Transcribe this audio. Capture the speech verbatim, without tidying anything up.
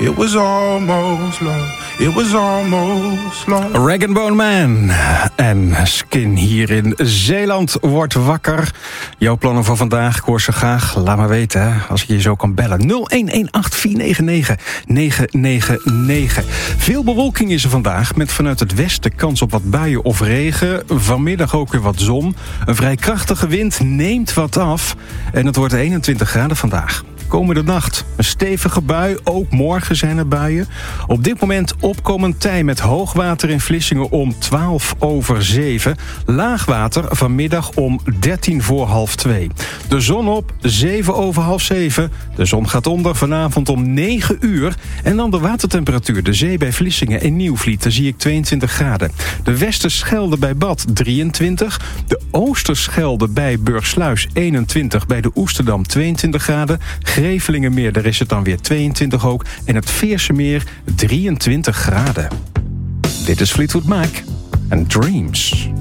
It was almost love. It was almost love. Rag and Bone Man en Skin hier in Zeeland wordt wakker. Jouw plannen voor vandaag, ik hoor ze graag. Laat maar weten, hè, als ik je zo kan bellen. nul een een acht vier negen negen negen negen negen. Veel bewolking is er vandaag, met vanuit het westen kans op wat buien of regen. Vanmiddag ook weer wat zon. Een vrij krachtige wind neemt wat af. En het wordt eenentwintig graden vandaag. Komende nacht een stevige bui, ook morgen zijn er buien. Op dit moment opkomend tij met hoogwater in Vlissingen om twaalf over zeven. Laagwater vanmiddag om dertien voor half twee. De zon op, zeven over half zeven. De zon gaat onder vanavond om negen uur. En dan de watertemperatuur. De zee bij Vlissingen en Nieuwvliet, daar zie ik tweeëntwintig graden. De Westerschelde bij Bad drieëntwintig. De Oosterschelde bij Burgsluis eenentwintig. Bij de Oesterdam tweeëntwintig graden. Grevelingenmeer, daar is het dan weer tweeëntwintig ook. En het Veersemeer drieëntwintig graden. Dit is Fleetwood Mac en Dreams.